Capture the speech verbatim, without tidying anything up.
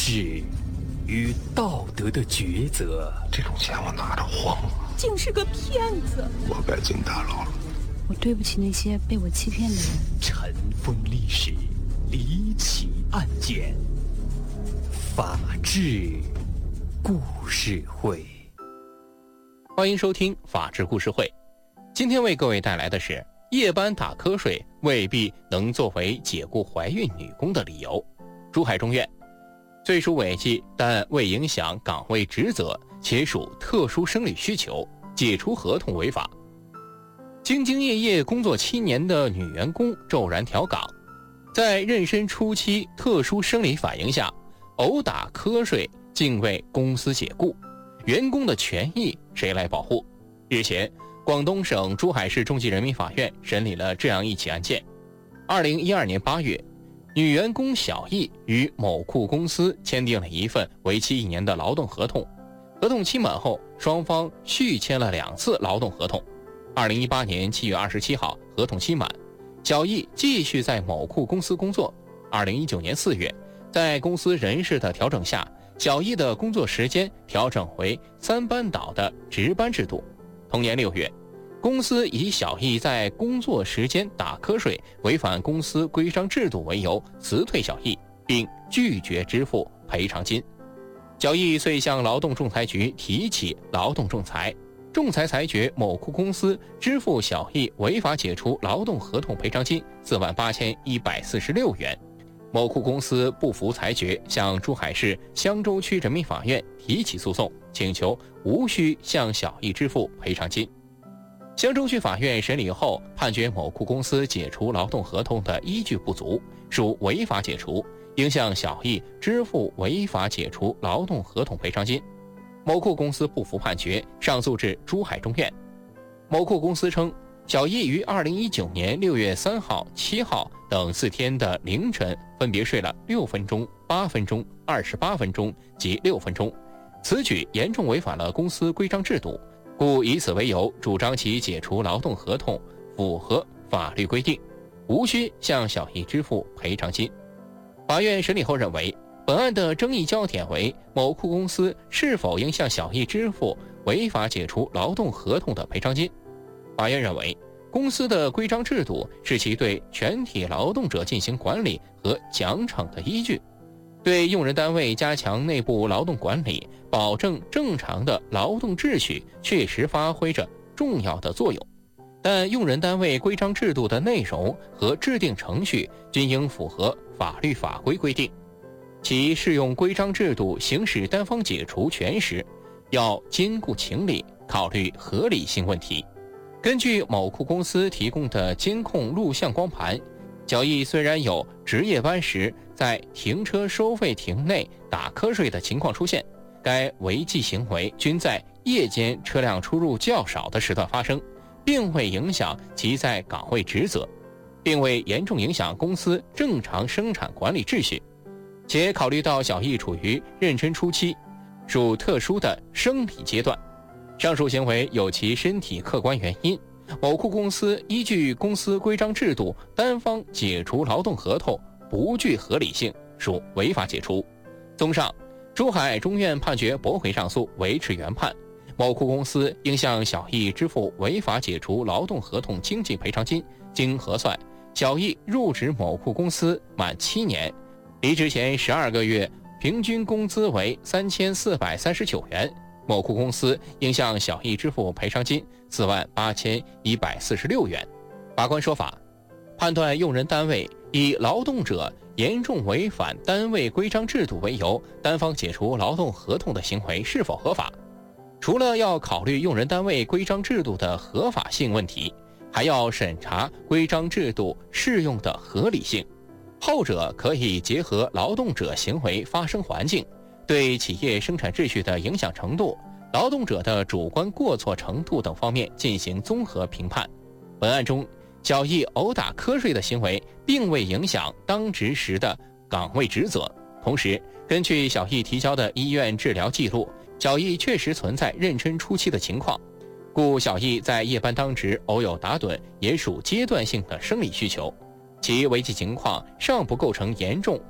治与道德的抉择。 这种钱我拿着慌了， 竟是个骗子！ 我该进大牢了。 我对不起那些被我欺骗的人。 尘封历史，离奇案件，法治故事会。 欢迎收听法治故事会。今天为各位带来的是夜班打瞌睡未必能作为解雇怀孕女工的理由。珠海中院，罪属违纪但未影响岗位职责且属特殊生理需求，解除合同违法。兢兢业业工作七年的女员工骤然调岗，在妊娠初期特殊生理反应下偶打瞌睡，竟为公司解雇，员工的权益谁来保护？日前，广东省珠海市中级人民法院审理了这样一起案件。二零一二年八月，女员工小易与某库公司签订了一份为期一年的劳动合同，合同期满后，双方续签了两次劳动合同。二零一八年七月二十七号，合同期满，小易继续在某库公司工作。二零一九年四月，在公司人事的调整下，小易的工作时间调整为三班倒的值班制度。同年六月，公司以小易在工作时间打瞌睡，违反公司规章制度为由辞退小易，并拒绝支付赔偿金。小易遂向劳动仲裁局提起劳动仲裁，仲裁裁决某库公司支付小易违法解除劳动合同赔偿金四万八千一百四十六元。某库公司不服裁决，向珠海市香洲区人民法院提起诉讼，请求无需向小易支付赔偿金。香洲区法院审理后判决某库公司解除劳动合同的依据不足，属违法解除，应向小易支付违法解除劳动合同赔偿金。某库公司不服判决，上诉至珠海中院。某库公司称，小易于二零一九年六月三号、七号等四天的凌晨分别睡了六分钟、八分钟、二十八分钟及六分钟，此举严重违反了公司规章制度，故以此为由主张其解除劳动合同符合法律规定，无需向小易支付赔偿金。法院审理后认为，本案的争议焦点为某库公司是否应向小易支付违法解除劳动合同的赔偿金。法院认为，公司的规章制度是其对全体劳动者进行管理和奖惩的依据，对用人单位加强内部劳动管理，保证正常的劳动秩序确实发挥着重要的作用。但用人单位规章制度的内容和制定程序均应符合法律法规规定，其适用规章制度行使单方解除权时，要兼顾情理，考虑合理性问题。根据某库公司提供的监控录像光盘，小易虽然有值夜班时在停车收费亭内打瞌睡的情况出现，该违纪行为均在夜间车辆出入较少的时段发生，并未影响其在岗位职责，并未严重影响公司正常生产管理秩序。且考虑到小易处于妊娠初期，属特殊的生理阶段，上述行为有其身体客观原因，某库公司依据公司规章制度单方解除劳动合同不具合理性，属违法解除。综上，珠海中院判决驳回上诉，维持原判，某库公司应向小易支付违法解除劳动合同经济赔偿金。经核算，小易入职某库公司满七年，离职前十二个月平均工资为三千四百三十九元，某库公司应向小易支付赔偿金四万八千一百四十六元。法官说法，判断用人单位以劳动者严重违反单位规章制度为由，单方解除劳动合同的行为是否合法，除了要考虑用人单位规章制度的合法性问题，还要审查规章制度适用的合理性。后者可以结合劳动者行为发生环境、对企业生产秩序的影响程度、劳动者的主观过错程度等方面进行综合评判。本案中，小易偶打瞌睡的行为并未影响当值时的岗位职责。同时，根据小易提交的医院治疗记录，小易确实存在妊娠初期的情况，故小易在夜班当值偶有打盹也属阶段性的生理需求，其违纪情况尚不构成严重